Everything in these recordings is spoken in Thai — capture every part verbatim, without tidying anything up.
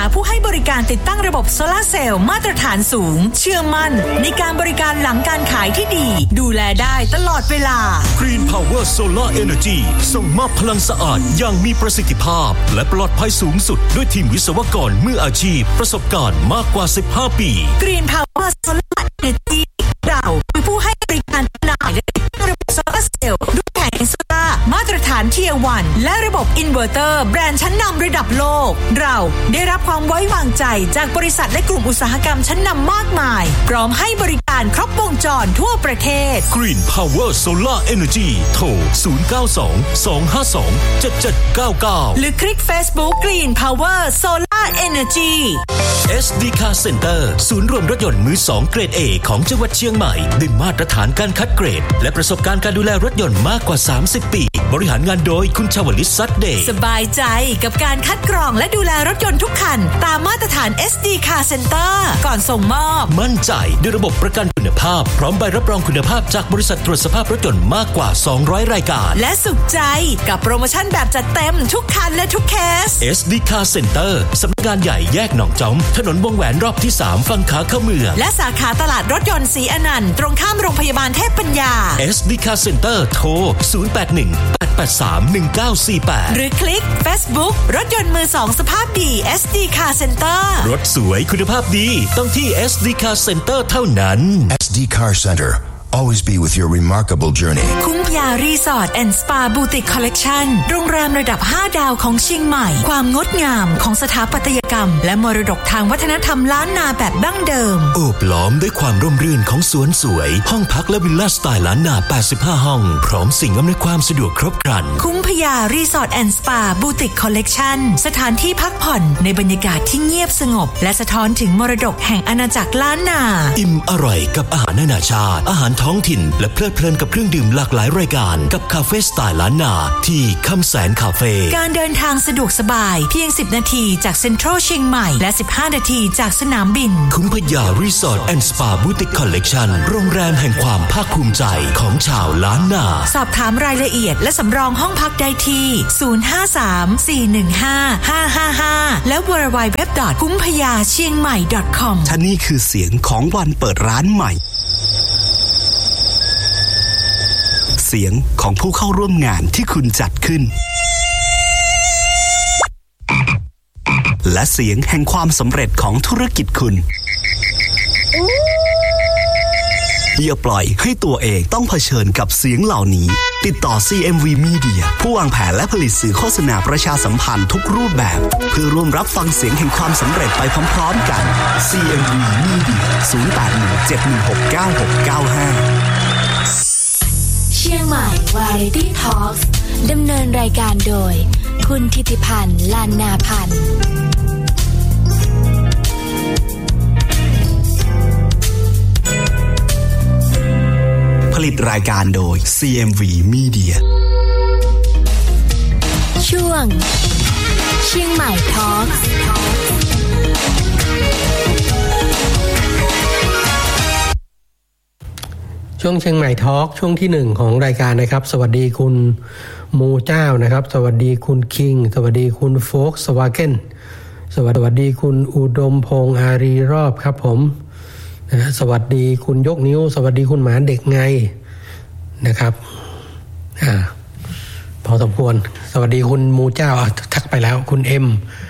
าผู้ให้บริการติดตั้งระบบโซลาร์เซลล์มาตรฐานสูงเชื่อมั่นในการบริการหลังการขายที่ดีดูแลได้ตลอดเวลา Green Power Solar Energy ส่งมอบพลังสะอาดอย่างมีประสิทธิภาพและปลอดภัยสูงสุดด้วยทีมวิศวกรมืออาชีพประสบการณ์มากกว่าสิบห้าปี Green Power Solar Energy เราคือผู้ให้บริการจำหน่ายและติดตั้งระบบโซลาร์เซลล์ด้วยแผงโซล่ามาตรฐานเทียร์วันและระบบอินเวอร์เตอร์แบรนด์ชั้นนำระดับโลกเราได้รับความไว้วางใจจากบริษัทและกลุ่มอุตสาหกรรมชั้นนำมากมายพร้อมให้บริการครบวงจรทั่วประเทศ Green Power Solar Energy โทรศูนย์ เก้า สอง สอง ห้า สอง เจ็ด เจ็ด เก้า เก้าหรือคลิก Facebook Green Power Solar Energy เอส ดี Car Center ศูนย์รวมรถยนต์มือสองเกรด A ของจังหวัดเชียงใหม่ด้วยมาตรฐานการคัดเกรดและประสบการณ์การดูแลรถยนต์มากกว่าสามสิบปีบริหารงานโดยคุณชวลิต ซัดเดย์สบายใจกับการคัดกรองและดูแลรถยนต์ทุกคันตามมาตรฐาน เอส ดี Car Center ก่อนส่งมอบมั่นใจด้วยระบบประกันคุณภาพพร้อมใบรับรองคุณภาพจากบริษัทตรวจสภาพรถยนต์มากกว่าสองร้อยรายการและสุขใจกับโปรโมชั่นแบบจัดเต็มทุกคันและทุกเคสเอส ดี Car Center สำนักงานใหญ่แยกหนองจอมถนนวงแหวนรอบที่สามฝั่งขาเข้าเมืองและสาขาตลาดรถยนต์ศรีอนันต์ตรงข้ามโรงพยาบาลเทพปัญญาเอส ดี Car Center โทรศูนย์ แปด หนึ่ง แปด แปด สาม หนึ่ง เก้า สี่ แปดหรือคลิก Facebook รถยนต์มือสองสภาพดี เอส ดี Car Center รถสวยคุณภาพดีต้องที่ เอส ดี Car Center เท่านั้นเอส ดี Car Center Always be with your remarkable journey คุ้มพยารีสอร์ทแอนด์สปาบูติกคอลเลกชันโรงแรมระดับห้าดาวของเชียงใหม่ความงดงามของสถาปัตยกรรมและมรดกทางวัฒนธรรมล้านนาแบบดั้งเดิมโอบล้อมด้วยความร่มรื่นของสวนสวยห้องพักและวิลล่าสไตล์ล้านนาแปดสิบห้าห้องพร้อมสิ่งอำนวยความสะดวกครบครันคุ้มพยารีสอร์ทแอนด์สปาบูติกคอลเลกชันสถานที่พักผ่อนในบรรยากาศที่เงียบสงบและสะท้อนถึงมรดกแห่งอาณาจักรล้านนาอิ่มอร่อยกับอาหารนานาชาติอาหารท้องถิ่นและเพลิดเพลินกับเครื่องดื่มหลากหลายรายการกับคาเฟ่สไตล์ล้านนาที่คำแสนคาเฟ่การเดินทางสะดวกสบายเพียงสิบนาทีจากเซ็นทรัลเชียงใหม่และสิบห้านาทีจากสนามบินคุ้มพยารีสอร์ทแอนด์สปาบูติกคอลเลกชันโรงแรมแห่งความภาคภูมิใจของชาวล้านนาสอบถามรายละเอียดและสำรองห้องพักได้ที่ศูนย์ ห้า สาม สี่ หนึ่ง ห้า ห้า ห้า ห้าและ ดับเบิลยู ดับเบิลยู ดับเบิลยู ดอท คุ้มพยาเชียงใหม่ ดอท คอมท่านี่คือเสียงของวันเปิดร้านใหม่เสียงของผู้เข้าร่วมงานที่คุณจัดขึ้นและเสียงแห่งความสำเร็จของธุรกิจคุณอย่าปล่อยให้ตัวเองต้องเผชิญกับเสียงเหล่านี้ติดต่อ ซี เอ็ม วี Media ผู้วางแผนและผลิตสื่อโฆษณาประชาสัมพันธ์ทุกรูปแบบเพื่อร่วมรับฟังเสียงแห่งความสำเร็จไปพร้อมๆกัน ซี เอ็ม วี Media ศูนย์ แปด หนึ่ง เจ็ด หนึ่ง หก เก้า หก เก้า ห้าเชียงใหม่ Variety Talks ดำเนินรายการโดยคุณธิติพันธ์ ลานนาพันธ์ผลิตรายการโดย ซี เอ็ม วี Media ช่วงเชียงใหม่ Talks ช่วงเชียงใหม่ทอล์กช่วงที่หนึ่งของรายการนะครับสวัสดีคุณมูเจ้านะครับสวัสดีคุณคิงสวัสดีคุณโฟกสวาเกนสวัสดีคุณอุดมพงษ์อารีรอบครับผมนะสวัสดีคุณยกนิ้วสวัสดีคุณหมาเด็กไงนะครับอ่าพอสมควรสวัสดีคุณมูเจ้าทักไปแล้วคุณเอ็ม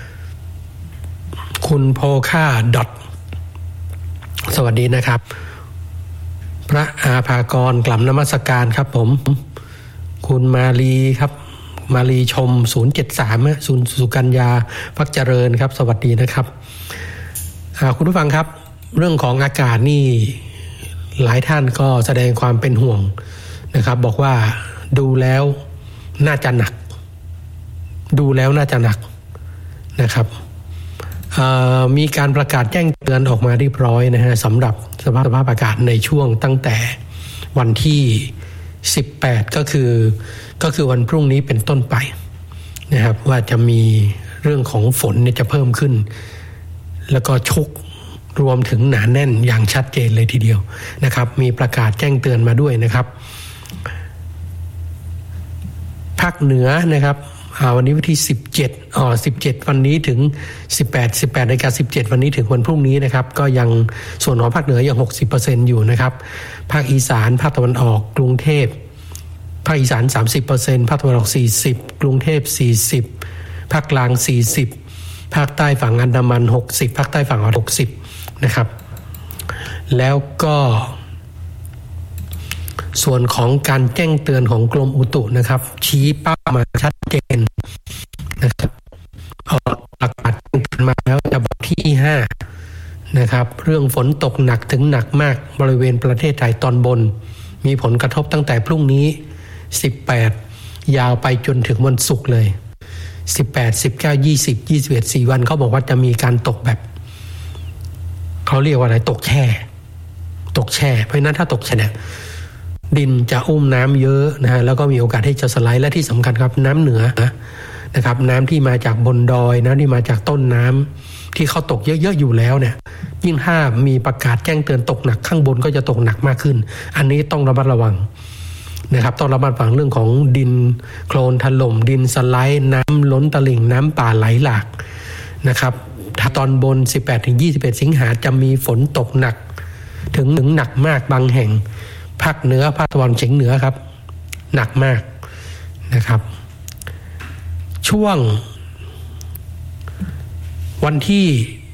คุณโพค่าดอทสวัสดีนะครับพระอาภากรกล่ำนมัสการครับผมคุณมาลีครับมาลีชมศูนย์เจ็ดสามศูนย์สุกัญญาพักเจริญครับสวัสดีนะครับคุณผู้ฟังครับเรื่องของอากาศนี่หลายท่านก็แสดงความเป็นห่วงนะครับบอกว่าดูแล้วน่าจะหนักดูแล้วน่าจะหนักนะครับมีการประกาศแจ้งเตือนออกมาเรียบร้อยนะฮะสำหรับสภาพสภาพอากาศในช่วงตั้งแต่วันที่สิบแปดก็คือก็คือวันพรุ่งนี้เป็นต้นไปนะครับว่าจะมีเรื่องของฝนเนี่ยจะเพิ่มขึ้นแล้วก็ชุกรวมถึงหนาแน่นอย่างชัดเจนเลยทีเดียวนะครับมีประกาศแจ้งเตือนมาด้วยนะครับภาคเหนือนะครับอ่าวันนี้วันที่สิบเจ็ดอ๋อสิบเจ็ดวันนี้ถึงสิบแปด สิบแปดนาฬิกาสิบเจ็ดวันนี้ถึงวันพรุ่งนี้นะครับก็ยังส่วนของภาคเหนือยัง หกสิบเปอร์เซ็นต์ อยู่นะครับภาคอีสานภาคตะวันออกกรุงเทพภาคอีสาน สามสิบเปอร์เซ็นต์ ภาคตะวันออกสี่สิบกรุงเทพสี่สิบภาคกลางสี่สิบภาคใต้ฝั่งอันดามันหกสิบภาคใต้ฝั่งอ่าวหกสิบนะครับแล้วก็ส่วนของการแจ้งเตือนของกรมอุตุนะครับชี้เป้ามาชัดเจนนะครับออกประกาศแจ้งเตือนมาแล้วฉบับที่ห้านะครับเรื่องฝนตกหนักถึงหนักมากบริเวณประเทศไทยตอนบนมีผลกระทบตั้งแต่พรุ่งนี้สิบแปดยาวไปจนถึงวันศุกร์เลยสิบแปด สิบเก้า ยี่สิบ ยี่สิบเอ็ด สี่วันเขาบอกว่าจะมีการตกแบบเขาเรียกว่าอะไรตกแช่ตกแช่เพราะฉะนั้นถ้าตกแช่เนี่ยดินจะอุ้มน้ำเยอะนะฮะแล้วก็มีโอกาสที่จะสไลด์และที่สำคัญครับน้ำเหนือนะครับน้ำที่มาจากบนดอยน้ำที่มาจากต้นน้ำที่เขาตกเยอะๆอยู่แล้วเนี่ยยิ่งถ้ามีประกาศแจ้งเตือนตกหนักข้างบนก็จะตกหนักมากขึ้นอันนี้ต้องระมัดระวังนะครับต้องระมัดระวังเรื่องของดินโคลนถล่มดินสไลด์น้ำล้นตลิ่งน้ำป่าไหลหลากนะครับถ้าตอนบน สิบแปดถึงยี่สิบเอ็ด สิงหาจะมีฝนตกหนักถึงถึงหนักมากบางแห่งภาคเหนือภาคตะวันออกเฉียงเหนือครับหนักมากนะครับช่วงวันที่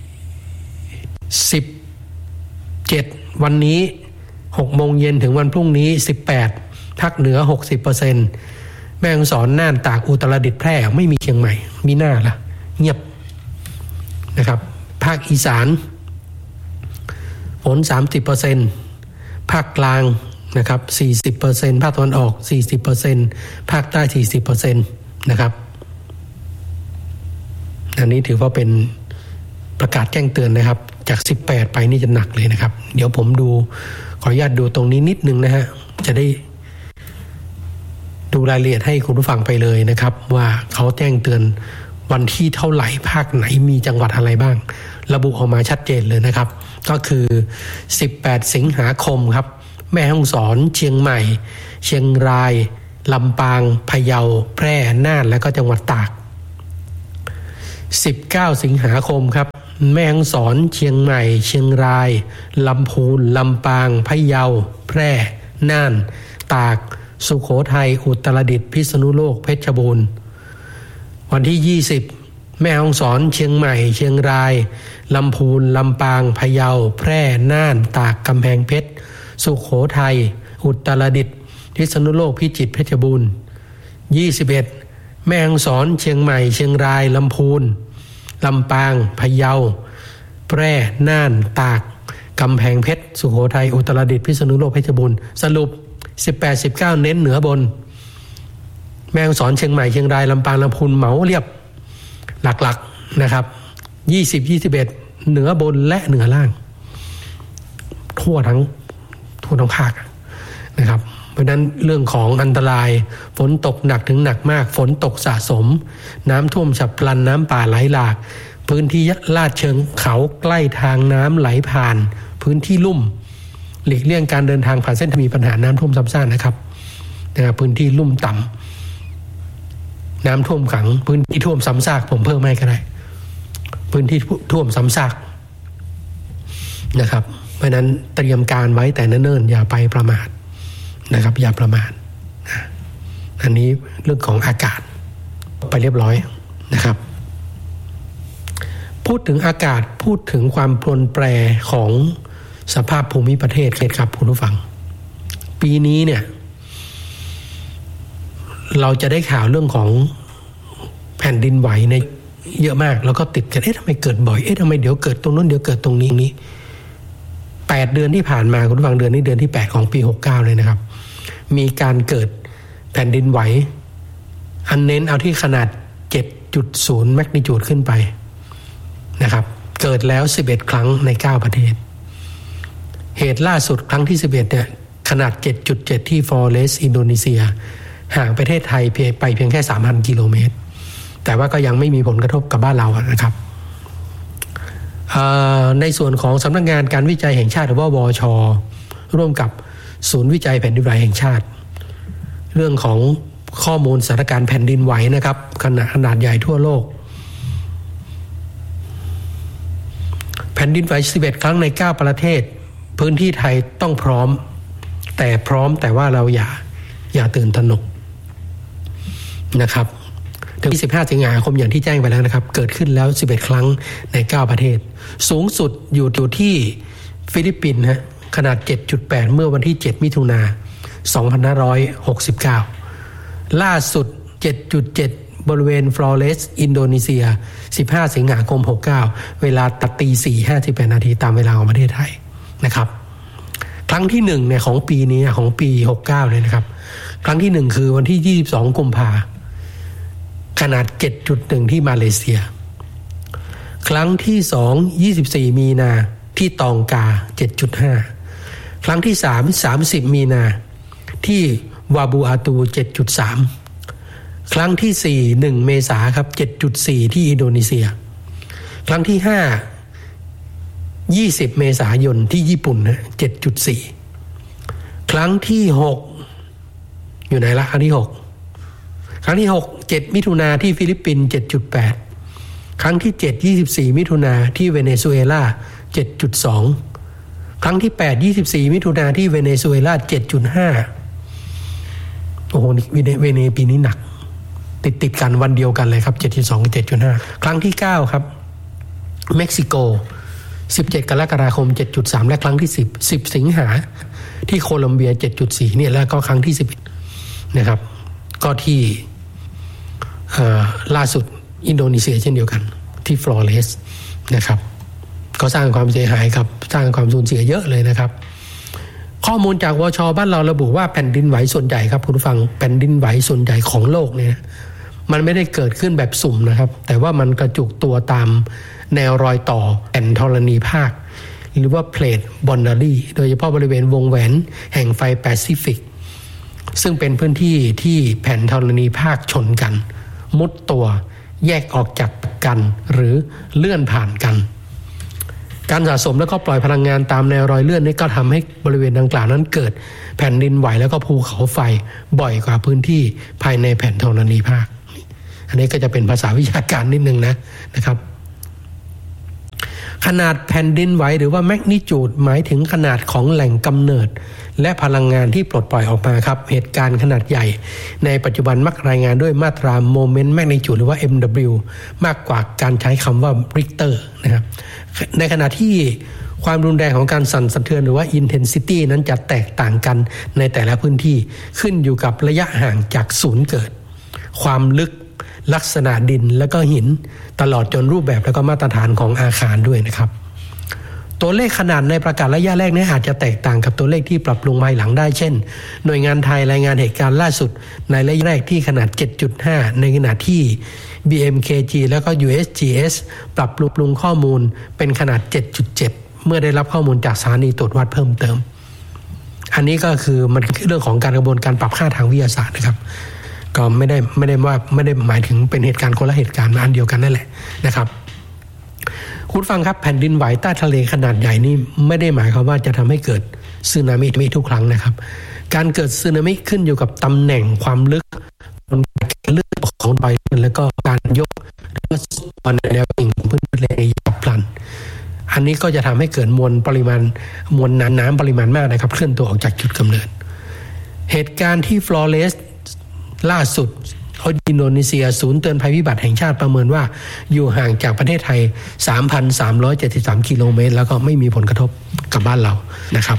สิบเจ็ดวันนี้หกโมงเย็นถึงวันพรุ่งนี้สิบแปดภาคเหนือ หกสิบเปอร์เซ็นต์ แม่ฮ่องสอนน่านตากอุตรดิตถ์แพร่ไม่มีเชียงใหม่มีหน้าล่ะเงียบนะครับภาคอีสานฝน สามสิบเปอร์เซ็นต์ ภาคกลางนะครับ สี่สิบเปอร์เซ็นต์ ภาคตะวันออก สี่สิบเปอร์เซ็นต์ ภาคใต้ สี่สิบเปอร์เซ็นต์ นะครับอันนี้ถือว่าเป็นประกาศแจ้งเตือนนะครับจากสิบแปดไปนี่จะหนักเลยนะครับเดี๋ยวผมดูขออนุญาตดูตรงนี้นิดนึงนะฮะจะได้ดูรายละเอียดให้คุณผู้ฟังไปเลยนะครับว่าเขาแจ้งเตือนวันที่เท่าไหร่ภาคไหนมีจังหวัดอะไรบ้างระบุออกมาชัดเจนเลยนะครับก็คือสิบแปดสิงหาคมครับแม่ฮ่องสอนเชียงใหม่เชียงรายลำปางพะเยาแพร่น่านและก็จังหวัดตากสิบเก้าสิงหาคมครับแม่ฮ่องสอนเชียงใหม่เชียงรายลำพูนลำปางพะเยาแพร่น่านตากสุโขทัยอุตรดิตถ์พิษณุโลกเพชรบูรณ์วันที่ยี่สิบแม่ฮ่องสอนเชียงใหม่เชียงรายลำพูนลำปางพะเยาแพร่น่านตากกำแพงเพชรสุโขทัยอุตรดิตถ์พิษณุโลกพิจิตรเพชรบูรณ์ยี่สิบเอ็ดแม่ฮ่องสอนเชียงใหม่เชียงรายลำพูนลำปางพะเยาแพร่น่านตากกำแพงเพชรสุโขทัยอุตรดิตถ์พิษณุโลกเพชรบูรณ์สรุปสิบแปด สิบเก้าเน้นเหนือบนแม่ฮ่องสอนเชียงใหม่เชียงรายลำปางลำพูนเหมาเรียบหลักๆนะครับยี่สิบ ยี่สิบเอ็ดเหนือบนและเหนือล่างทั่วทั้งทั่วทั้งภาคนะครับเพราะนั้นเรื่องของอันตรายฝนตกหนักถึงหนักมากฝนตกสะสมน้ำท่วมฉับพลันน้ำป่าไหลหลากพื้นที่ลาดเชิงเขาใกล้ทางน้ำไหลผ่านพื้นที่ลุ่มหลีกเลี่ยงการเดินทางผ่านเส้นที่มีปัญหาน้ำท่วมซ้ำซากนะครับนะครับพื้นที่ลุ่มต่ำน้ำท่วมขังพื้นที่ท่วมซ้ำซากผมเพิ่มให้ก็ได้พื้นที่ท่วมซ้ำซากนะครับเพราะนั้นเตรียมการไว้แต่เนิ่นๆอย่าไปประมาทนะครับอย่าประมาทอันนี้เรื่องของอากาศไปเรียบร้อยนะครับพูดถึงอากาศพูดถึงความปรวนแปรของสภาพภูมิประเทศครับคุณผู้ฟังปีนี้เนี่ยเราจะได้ข่าวเรื่องของแผ่นดินไหวในเยอะมากแล้วก็ติดกันเอ๊ะทำไมเกิดบ่อยเอ๊ะทำไมเดี๋ยวเกิดตรงนู้นเดี๋ยวเกิดตรงนี้นี้แปดเดือนที่ผ่านมาคุณผู้ฟังเดือนนี้เดือนที่แปดของปีหกสิบเก้าเลยนะครับมีการเกิดแผ่นดินไหวอันเน้นเอาที่ขนาด เจ็ดจุดศูนย์ แมกนิจูดขึ้นไปนะครับเกิดแล้วสิบเอ็ดครั้งในเก้าประเทศเหตุล่าสุดครั้งที่สิบเอ็ดเนี่ยขนาด เจ็ดจุดเจ็ด ที่ฟอร์เรสอินโดนีเซียห่างประเทศไทยไปเพียงแค่ สามพัน กิโลเมตรแต่ว่าก็ยังไม่มีผลกระทบกับบ้านเรานะครับในส่วนของสำนักงานการวิจัยแห่งชาติหรือว่าวช.ร่วมกับศูนย์วิจัยแผ่นดินไหวแห่งชาติเรื่องของข้อมูลสถานการณ์แผ่นดินไหวนะครับขนาดขนาดใหญ่ทั่วโลกแผ่นดินไหวสิบเอ็ดครั้งในเก้าประเทศพื้นที่ไทยต้องพร้อมแต่พร้อมแต่ว่าเราอย่าอย่าตื่นตระหนกนะครับถึงสิบห้าสิงหาคมอย่างที่แจ้งไปแล้วนะครับเกิดขึ้นแล้วสิบเอ็ดครั้งในเก้าประเทศสูงสุดอยู่อยู่ที่ฟิลิปปินส์ฮะขนาด เจ็ดจุดแปด เมื่อวันที่เจ็ดมิถุนายนสองพันห้าร้อยหกสิบเก้าล่าสุด เจ็ดจุดเจ็ด บริเวณฟลอเรสอินโดนีเซียสิบห้าสิงหาคมหกสิบเก้าเวลาตัดตี สี่ ห้าสิบแปด นาทีตามเวลาของประเทศไทยนะครับครั้งที่หนึ่งเนี่ยของปีนี้ของปีหกสิบเก้าเลยนะครับครั้งที่หนึ่งคือวันที่ยี่สิบสองกุมภาพันธ์ขนาด เจ็ดจุดหนึ่ง ที่มาเลเซียครั้งที่สอง ยี่สิบสี่มีนาที่ตองกา เจ็ดจุดห้า ครั้งที่สาม สามสิบมีนาที่วาบูอาตู เจ็ดจุดสาม ครั้งที่สี่ หนึ่งเมษายนครับ เจ็ดจุดสี่ ที่อินโดนีเซียครั้งที่ห้า ยี่สิบเมษายนที่ญี่ปุ่นนะ เจ็ดจุดสี่ ครั้งที่หกอยู่ไหนละครั้งที่หกครั้งที่หก เจ็ดมิถุนายนที่ฟิลิปปินส์ เจ็ดจุดแปด ครั้งที่เจ็ด ยี่สิบสี่มิถุนายนที่เวเนซุเอลา เจ็ดจุดสอง ครั้งที่แปด ยี่สิบสี่มิถุนายนที่เวเนซุเอลา เจ็ดจุดห้า โอ้โหเวเนปีนี้หนักติดติดกันวันเดียวกันเลยครับ เจ็ดจุดสอง เจ็ดจุดห้า ครั้งที่เก้าครับเม็กซิโกสิบเจ็ดกรกฎาคม เจ็ดจุดสาม และครั้งที่สิบ สิบสิงหาที่โคลอมเบีย เจ็ดจุดสี่ เนี่ยแล้วก็ครั้งที่สิบนะครับก็ที่ล่าสุดอินโดนีเซียเช่นเดียวกันที่ฟลอเรสนะครับก็สร้างความเสียหายครับสร้างความสูญเสียเยอะเลยนะครับข้อมูลจากวช.บ้านเราระบุว่าแผ่นดินไหวส่วนใหญ่ครับคุณผู้ฟังแผ่นดินไหวส่วนใหญ่ของโลกเนี่ยมันไม่ได้เกิดขึ้นแบบสุ่มนะครับแต่ว่ามันกระจุกตัวตามแนวรอยต่อแผ่นธรณีภาคหรือว่าเพลทบอนดารีโดยเฉพาะบริเวณวงแหวนแห่งไฟแปซิฟิกซึ่งเป็นพื้นที่ที่แผ่นธรณีภาคชนกันมุดตัวแยกออกจากกันหรือเลื่อนผ่านกันการสะสมแล้วก็ปล่อยพลังงานตามแนวรอยเลื่อนนี้ก็ทำให้บริเวณดังกล่าวนั้นเกิดแผ่นดินไหวแล้วก็ภูเขาไฟบ่อยกว่าพื้นที่ภายในแผ่นธรณีภาคอันนี้ก็จะเป็นภาษาวิชาการนิดนึงนะนะครับขนาดแผ่นดินไหวหรือว่าแมกนิจูดหมายถึงขนาดของแหล่งกำเนิดและพลังงานที่ปลดปล่อยออกมาครับเหตุการณ์ขนาดใหญ่ในปัจจุบันมักรายงานด้วยมาตราโมเมนต์แมกนิจูดหรือว่า เอ็ม ดับเบิลยู มากกว่าการใช้คำว่าริกเตอร์นะครับในขณะที่ความรุนแรงของการสั่นสะเทือนหรือว่า intensity นั้นจะแตกต่างกันในแต่ละพื้นที่ขึ้นอยู่กับระยะห่างจากศูนย์เกิดความลึกลักษณะดินและก็หินตลอดจนรูปแบบและก็มาตรฐานของอาคารด้วยนะครับตัวเลขขนาดในประกาศระยะแรกนี้อาจจะแตกต่างกับตัวเลขที่ปรับปรุงภายหลังได้เช่นหน่วยงานไทยรายงานเหตุการณ์ล่าสุดในระยะแรกที่ขนาด เจ็ดจุดห้า ในขณะที่ บี เอ็ม เค จี แล้วก็ ยู เอส จี เอส ปรับปรุงข้อมูลเป็นขนาด เจ็ดจุดเจ็ด เมื่อได้รับข้อมูลจากสถานีตรวจวัดเพิ่มเติมอันนี้ก็คือมันคือเรื่องของการกระบวนการปรับค่าทางวิทยาศาสตร์นะครับก็ไม่ได้ไม่ได้ว่าไม่ได้หมายถึงเป็นเหตุการณ์คนละเหตุการณ์อันเดียวกันนั่นแหละนะครับคุณฟังครับแผ่นดินไหวใต้ทะเลขนาดใหญ่นี่ไม่ได้หมายความว่าจะทำให้เกิดสึนามิทุกครั้งนะครับการเกิดสึนามิขึ้นอยู่กับตำแหน่งความลึกการเลื่อนของดอยแล้วก็การยกหรือว่าสุดตัวในแนวกิ่งของพื้นทะเลยับพลันอันนี้ก็จะทำให้เกิดมวลปริมาณมวลน้ำน้ำปริมาณมากนะครับเคลื่อนตัวออกจากจุดกำเนิดเหตุการณ์ที่ฟลอเรสล่าสุดอินโดนีเซียศูนย์เตือนภัยพิบัติแห่งชาติประเมินว่าอยู่ห่างจากประเทศไทย สามพันสามร้อยเจ็ดสิบสาม กิโลเมตรแล้วก็ไม่มีผลกระทบกับบ้านเรานะครับ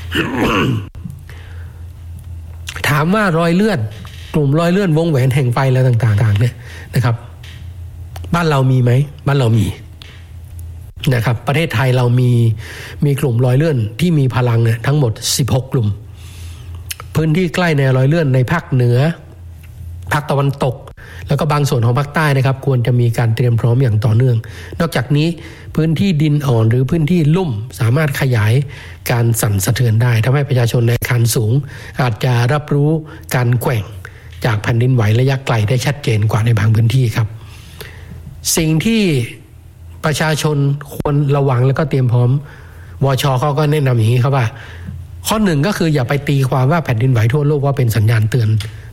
ถามว่ารอยเลื่อนกลุ่มรอยเลื่อนวงแหวนแห่งไฟอะไรต่างๆเนี่ยนะครับบ้านเรามีไหมบ้านเรามีนะครับประเทศไทยเรามีมีกลุ่มรอยเลื่อนที่มีพลังเนี่ยทั้งหมดสิบหกกลุ่มพื้นที่ใกล้แนวรอยเลื่อนในภาคเหนือภาคตะวันตกแล้วก็บางส่วนของภาคใต้นะครับควรจะมีการเตรียมพร้อมอย่างต่อเนื่องนอกจากนี้พื้นที่ดินอ่อนหรือพื้นที่ลุ่มสามารถขยายการสั่นสะเทือนได้ทำให้ประชาชนในอาคารสูงอาจจะรับรู้การแกว่งจากแผ่นดินไหวระยะไกลได้ชัดเจนกว่าในบางพื้นที่ครับสิ่งที่ประชาชนควรระวังแล้วก็เตรียมพร้อมวช.เขาก็แนะนำอย่างนี้ครับว่าข้อหนึ่งก็คืออย่าไปตีความว่าแผ่นดินไหวทั่วโลกว่าเป็นสัญญาณเตือน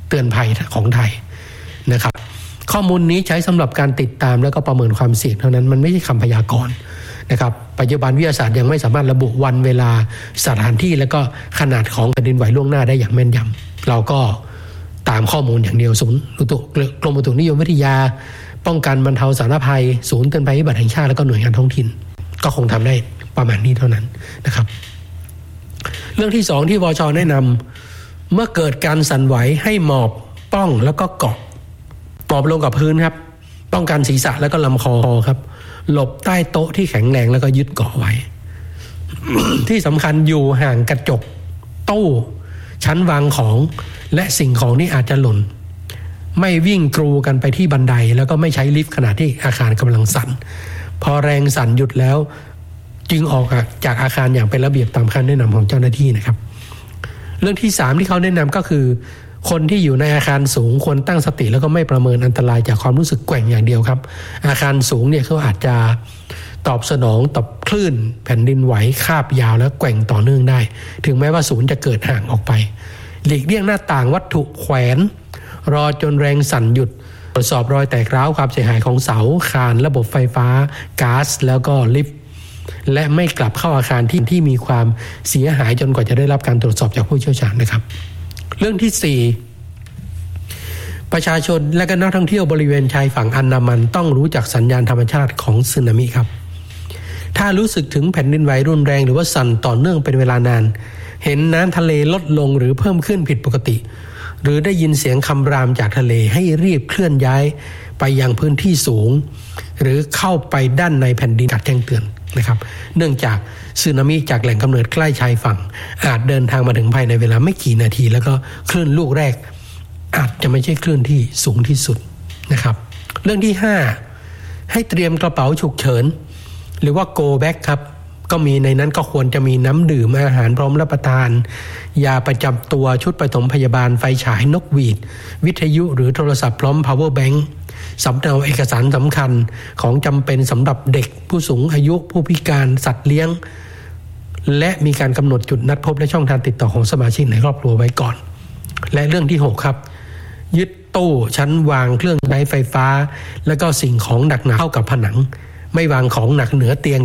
เตือนภัยของไทยนะครับข้อมูลนี้ใช้สำหรับการติดตามแล้วก็ประเมินความเสี่ยงเท่านั้นมันไม่ใช่คำพยากรณ์นะครับปัจจุบันวิทยาศาสตร์ยังไม่สามารถระบุวันเวลาสถานที่และก็ขนาดของแผ่นดินไหวล่วงหน้าได้อย่างแม่นยำเราก็ตามข้อมูลอย่างเดียวศูนย์อุตุกรมอุตุนิยมวิทยาป้องกันบรรเทาสาธารณภัยศูนย์เตือนภัยพิบัติแห่งชาติและก็หน่วยงานท้องถิ่นก็คงทำได้ประมาณนี้เท่านั้นนะครับเรื่องที่สองที่วช.แนะนำเมื่อเกิดการสั่นไหวให้หมอบป้องแล้วก็เกาะหมอบลงกับพื้นครับป้องกันศีรษะแล้วก็ลำคอครับหลบใต้โต๊ะที่แข็งแรงแล้วก็ยึดเกาะไว้ ที่สำคัญอยู่ห่างกระจกตู้ชั้นวางของและสิ่งของที่อาจจะหล่นไม่วิ่งกรูกันไปที่บันไดแล้วก็ไม่ใช้ลิฟต์ขณะที่อาคารกำลังสั่นพอแรงสั่นหยุดแล้วจึงออกจากอาคารอย่างเป็นระเบียบตามคำแนะนำของเจ้าหน้าที่นะครับเรื่องที่สามที่เขาแนะนำก็คือคนที่อยู่ในอาคารสูงควรตั้งสติแล้วก็ไม่ประเมินอันตรายจากความรู้สึกแกว่งอย่างเดียวครับอาคารสูงเนี่ยเขาอาจจะตอบสนองต่อคลื่นแผ่นดินไหวคาบยาวและแกว่งต่อเนื่องได้ถึงแม้ว่าศูนย์จะเกิดห่างออกไปหลีกเลี่ยงหน้าต่างวัตถุแขวนรอจนแรงสั่นหยุดตรวจสอบรอยแตกร้าวความเสียหายของเสาคานระบบไฟฟ้าก๊าซแล้วก็ลิฟต์และไม่กลับเข้าอาคารที่ที่มีความเสียหายจนกว่าจะได้รับการตรวจสอบจากผู้เชี่ยวชาญนะครับเรื่องที่สี่ประชาชนและก็นักท่องเที่ยวบริเวณชายฝั่งอันดามันต้องรู้จักสัญญาณธรรมชาติของสึนามิครับถ้ารู้สึกถึงแผ่นดินไหวรุนแรงหรือว่าสั่นต่อเนื่องเป็นเวลานานเห็นน้ำทะเลลดลงหรือเพิ่มขึ้นผิดปกติหรือได้ยินเสียงคำรามจากทะเลให้รีบเคลื่อนย้ายไปยังพื้นที่สูงหรือเข้าไปด้านในแผ่นดินการแจ้งเตือนนะครับเนื่องจากสึนามิจากแหล่งกำเนิดใกล้ชายฝั่งอาจเดินทางมาถึงภายในเวลาไม่กี่นาทีแล้วก็คลื่นลูกแรกอาจจะไม่ใช่คลื่นที่สูงที่สุดนะครับเรื่องที่ห้าให้เตรียมกระเป๋าฉุกเฉินหรือว่า go back ครับก็มีในนั้นก็ควรจะมีน้ำดื่มอาหารพร้อมรับประทานยาประจำตัวชุดปฐมพยาบาลไฟฉายนกหวีดวิทยุหรือโทรศัพท์พร้อม power bank สำเนาเอกสารสำคัญของจำเป็นสำหรับเด็กผู้สูงอายุผู้พิการสัตว์เลี้ยงและมีการกำหนดจุดนัดพบและช่องทางติดต่อของสมาชิกในครอบครัวไว้ก่อนและเรื่องที่หกครับยึดตู้ชั้นวางเครื่องใช้ไฟฟ้าและก็สิ่งของหนักๆเข้ากับผนังไม่วางของหนักเหนือเตียง